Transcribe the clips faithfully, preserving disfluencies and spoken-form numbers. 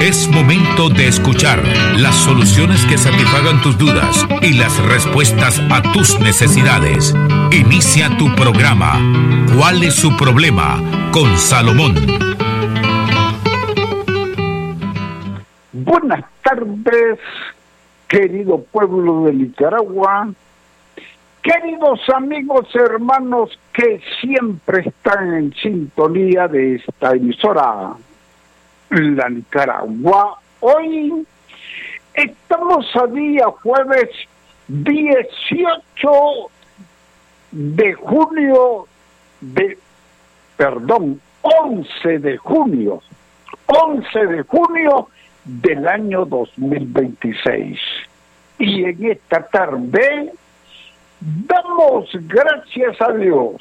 Es momento de escuchar las soluciones que satisfagan tus dudas y las respuestas a tus necesidades. Inicia tu programa. ¿Cuál es su problema? Con Salomón. Buenas tardes, querido pueblo de Nicaragua, queridos amigos, hermanos que siempre están en sintonía de esta emisora, La Nicaragua. Hoy estamos a día jueves dieciocho de junio de, perdón, once de junio, once de junio del año dos mil veintiséis. Y en esta tarde damos gracias a Dios,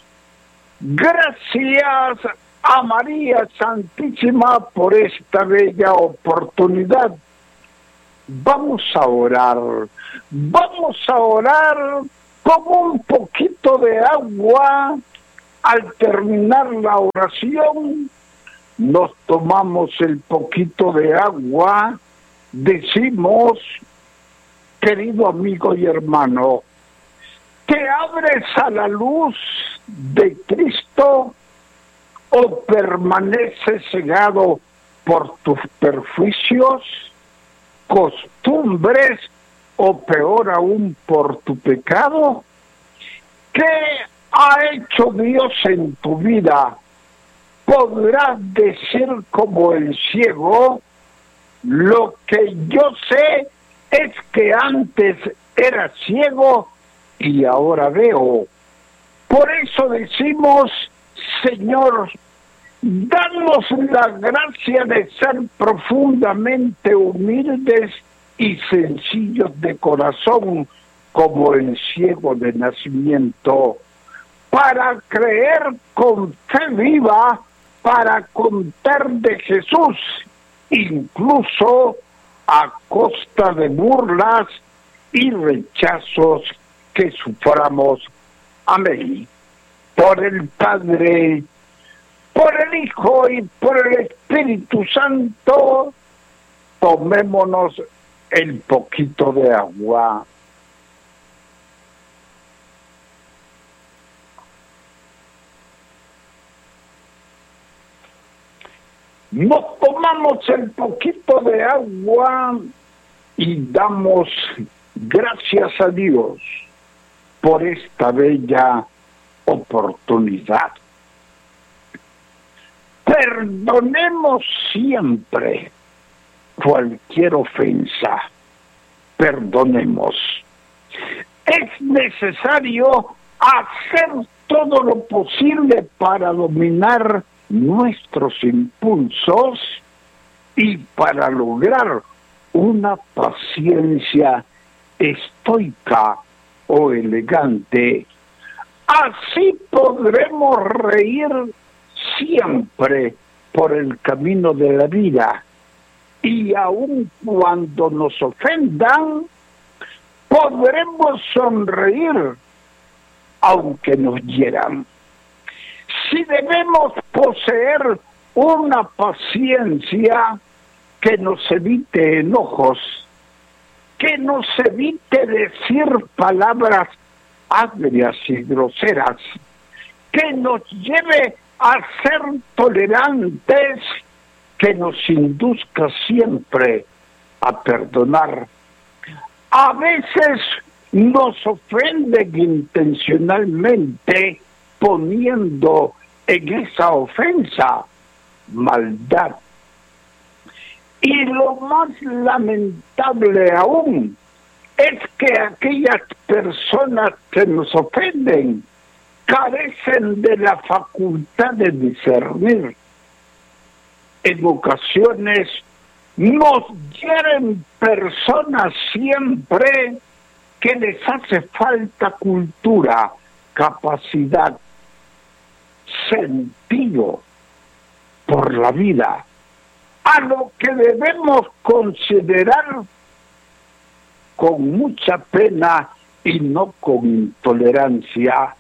gracias a María Santísima por esta bella oportunidad. Vamos a orar, vamos a orar con un poquito de agua. Al terminar la oración, nos tomamos el poquito de agua, decimos: querido amigo y hermano, ¿te abres a la luz de Cristo o permaneces cegado por tus perjuicios, costumbres o peor aún por tu pecado? ¿Qué ha hecho Dios en tu vida? Podrás decir como el ciego: lo que yo sé es que antes era ciego y ahora veo. Por eso decimos: Señor, danos la gracia de ser profundamente humildes y sencillos de corazón como el ciego de nacimiento, para creer con fe viva, para contar de Jesús, incluso a costa de burlas y rechazos que suframos. Amén. Por el Padre, por el Hijo y por el Espíritu Santo, tomémonos el poquito de agua. Nos tomamos el poquito de agua y damos gracias a Dios por esta bella oportunidad. Perdonemos siempre cualquier ofensa. Perdonemos. Es necesario hacer todo lo posible para dominar nuestros impulsos y para lograr una paciencia estoica o elegante. Así podremos reír siempre por el camino de la vida, y aun cuando nos ofendan, podremos sonreír aunque nos hieran. Si debemos poseer una paciencia que nos evite enojos, que nos evite decir palabras agrias y groseras, que nos lleve a ser tolerantes, que nos induzca siempre a perdonar. A veces nos ofenden intencionalmente, poniendo en esa ofensa maldad. Y lo más lamentable aún es que aquellas personas que nos ofenden carecen de la facultad de discernir. En ocasiones nos hieren personas siempre que les hace falta cultura, capacidad, sentido por la vida, a lo que debemos considerar con mucha pena y no con intolerancia.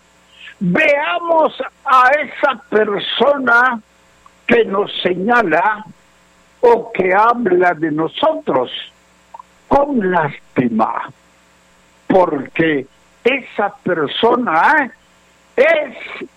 Veamos a esa persona que nos señala o que habla de nosotros con lástima, porque esa persona es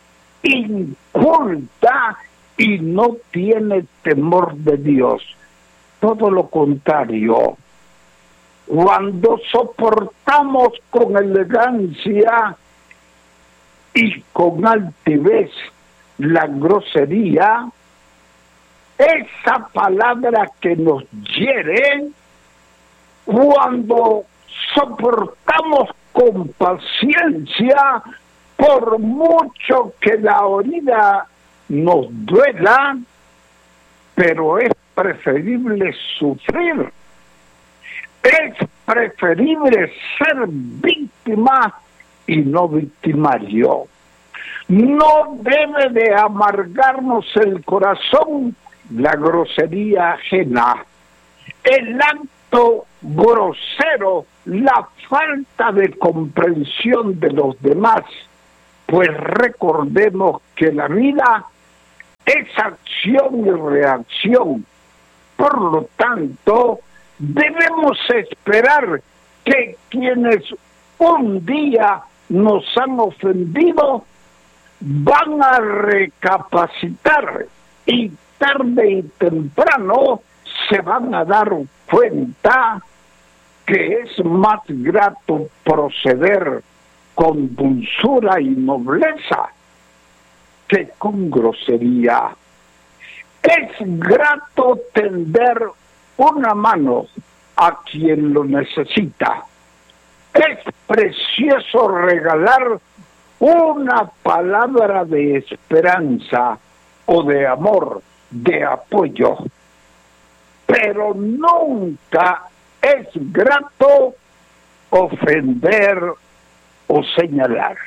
inculta y no tiene temor de Dios. Todo lo contrario, cuando soportamos con elegancia y con altivez la grosería, esa palabra que nos hiere, cuando soportamos con paciencia, por mucho que la herida nos duela, pero es preferible sufrir, es preferible ser víctima y no victimario. No debe de amargarnos el corazón la grosería ajena, el acto grosero, la falta de comprensión de los demás, pues recordemos que la vida es acción y reacción. Por lo tanto, debemos esperar que quienes un día nos han ofendido van a recapacitar y tarde y temprano se van a dar cuenta que es más grato proceder con dulzura y nobleza que con grosería. Es grato tender una mano a quien lo necesita. Es precioso regalar una palabra de esperanza o de amor, de apoyo. Pero nunca es grato ofender o señalar.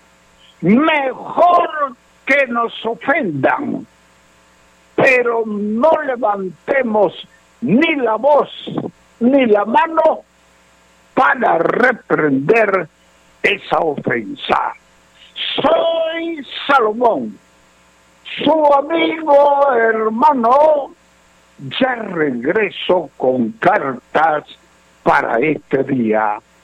Mejor que nos ofendan, pero no levantemos ni la voz ni la mano para reprender esa ofensa. Soy Salomón, su amigo, hermano. Ya regreso con cartas para este día.